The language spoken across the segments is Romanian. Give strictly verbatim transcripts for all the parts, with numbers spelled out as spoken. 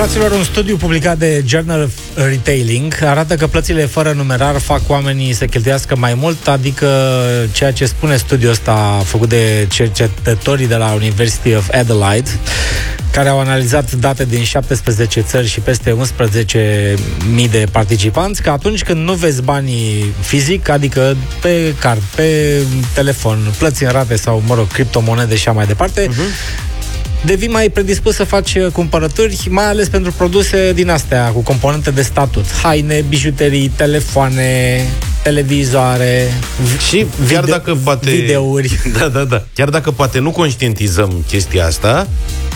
Fraților, un studiu publicat de Journal of Retailing arată că plățile fără numerar fac oamenii să cheltuiască mai mult, adică ceea ce spune studiul ăsta făcut de cercetătorii de la University of Adelaide, care au analizat date din șaptesprezece țări și peste unsprezece mii de participanți, că atunci când nu vezi banii fizic, adică pe card, pe telefon, plăți în rate sau, mă rog, criptomonede și așa mai departe, uh-huh. devii mai predispus să faci cumpărături, mai ales pentru produse din astea cu componente de statut. Haine, bijuterii, telefoane, televizoare și chiar video, dacă poate videouri. Da, da, da. Chiar dacă poate nu conștientizăm chestia asta,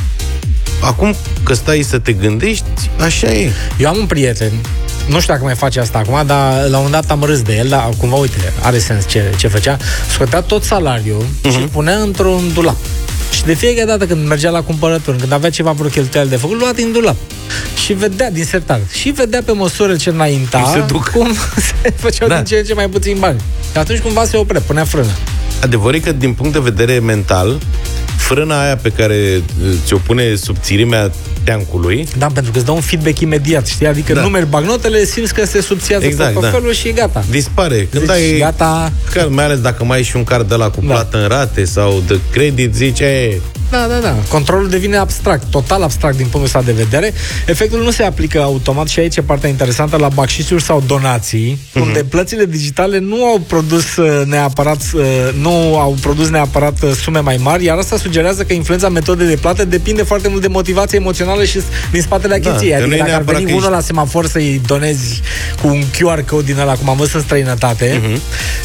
acum că stai să te gândești, așa e. Eu am un prieten, nu știu dacă mai face asta acum, dar la un moment dat am râs de el, dar cumva, uite, are sens ce, ce făcea. Scotea tot salariul uh-huh. și îl punea într-un dulap. Și de fiecare dată când mergea la cumpărături, când avea ceva vreo cheltuială de făcut, lua din dulap. Și vedea din sertar. Și vedea pe măsură ce înainta cum se făceau da. din ce în ce mai puțin bani. Și atunci cumva se oprea, punea frână. Adevărul e că din punct de vedere mental, frâna aia pe care ți-o pune subțirimea teancului. Da, pentru că îți dă un feedback imediat, știi? Adică da. numeri bagnotele, simți că se subțiază exact, portofelul da. și e gata. Dispare. Când deci, ai gata. Mai ales dacă mai ai și un card de la cu plată da. în rate sau de credit, zice... Da, da, da. Controlul devine abstract, total abstract din punctul ăsta de vedere. Efectul nu se aplică automat și aici e partea interesantă la bacșișuri sau donații, uh-huh. unde plățile digitale nu au produs neapărat nu au produs neapărat sume mai mari, iar asta sugerează că influența metodei de plată depinde foarte mult de motivație emoțională și din spatele achiziției. Da, adică dacă ar veni unul ești... la semafor să-i donezi cu un Q R code din ăla, cum am văzut în străinătate, uh-huh.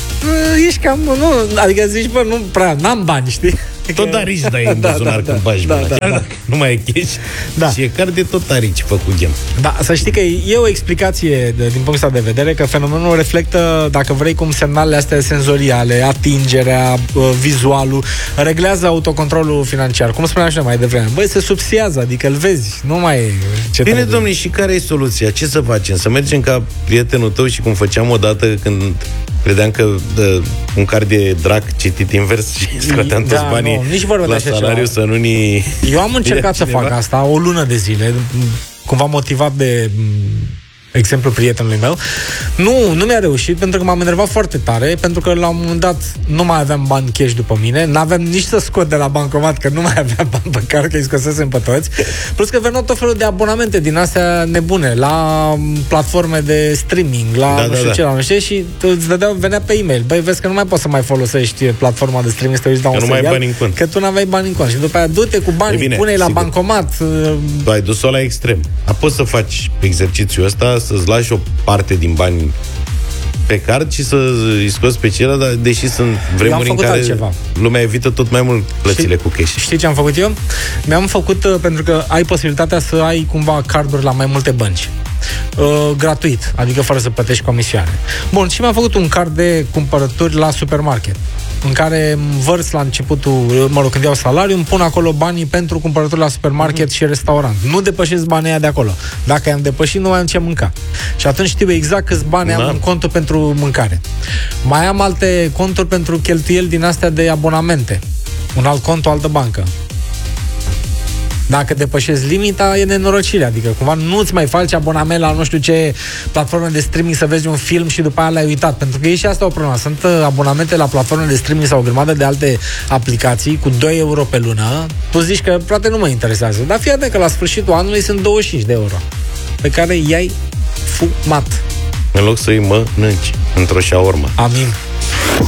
ești cam, nu, adică zici, bă, nu prea, n-am bani, știi? Tot arici dai în buzunar când bagi da, da, da. Nu mai e cash da. și e card de tot arici făcut ghem. Da, să știi că e o explicație de, din punctul ăsta de vedere, că fenomenul reflectă, dacă vrei, cum semnalele astea senzoriale, atingerea, vizualul, reglează autocontrolul financiar. Cum spuneam și noi mai devreme. Băi, se subțiază, adică îl vezi, nu mai e ce Bine, domnule, și care e soluția? Ce să facem? Să mergem ca prietenul tău și cum făceam odată când credeam că de, un card de drac citit invers și scoteam toți da, banii nu, nici vorba la de așa salariu ceva. Să nu ni... Eu am încercat să fac asta o lună de zile, cumva motivat de exemplu prietenului meu. Nu, nu mi-a reușit, pentru că m-am enervat foarte tare, pentru că la un moment dat nu mai aveam bani cash după mine, n-aveam nici să scot de la bancomat, că nu mai aveam bani pe care că îi scosesem pe toți. Plus că veneau tot felul de abonamente din astea nebune, la platforme de streaming, la da, nu da, știu da. ce, la nu știu, și îți vedeau, venea pe e-mail. Băi, vezi că nu mai poți să mai folosești platforma de streaming, să te uiți la un că serial, nu mai ai bani în cont. Că tu n-aveai bani în cont. Și după aia du-te cu banii, bine, pune-i la bancomat. Tu ai dus-o la extrem. A poți să faci exercițiul ăsta, să-ți lași o parte din bani pe card și să îi scoți pe ceilalți, dar deși sunt vremuri în care altceva. Lumea evită tot mai mult plățile știi, cu cash. Știi ce am făcut eu? Mi-am făcut, uh, pentru că ai posibilitatea să ai cumva carduri la mai multe bănci. Uh, gratuit, adică fără să plătești comisioane. Bun, și mi-am făcut un card de cumpărături la supermarket, în care vărs la începutul, mă rog, când iau salariu, îmi pun acolo banii pentru cumpărături la supermarket mm-hmm. și restaurant. Nu depășesc banii aia de acolo. Dacă i-am depășit, nu mai am ce mânca. Și atunci știu exact câți bani da. am în contul pentru mâncare. Mai am alte conturi pentru cheltuieli din astea de abonamente. Un alt cont, o altă bancă. Dacă depășesc limita, e nenorocire. Adică cumva nu-ți mai faci abonament la nu știu ce platforme de streaming să vezi un film și după aia l-ai uitat. Pentru că e și asta o problemă. Sunt abonamente la platforme de streaming sau o grămadă de alte aplicații cu doi euro pe lună. Tu zici că, frate, nu mă interesează. Dar fii atent că la sfârșitul anului sunt douăzeci și cinci de euro pe care i-ai fumat. În loc să-i mănânci într-o șaormă. Amin.